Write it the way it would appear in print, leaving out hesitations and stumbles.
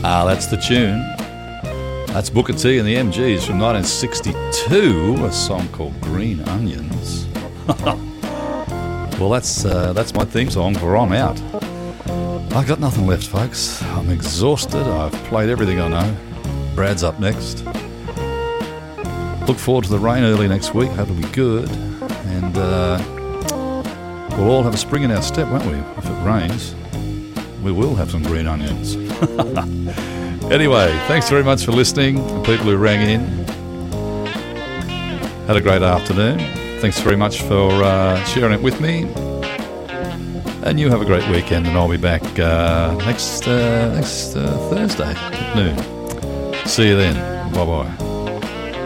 That's the tune. That's Booker T and the MGs from 1962, a song called Green Onions. Well, that's my theme song for I'm Out. I've got nothing left, folks. I'm exhausted. I've played everything I know. Brad's up next. Look forward to the rain early next week. Hope it'll be good. And we'll all have a spring in our step, won't we? If it rains, we will have some green onions. Anyway, thanks very much for listening. The people who rang in. Had a great afternoon. Thanks very much for sharing it with me. And you have a great weekend, and I'll be back next Thursday at noon. See you then. Bye-bye.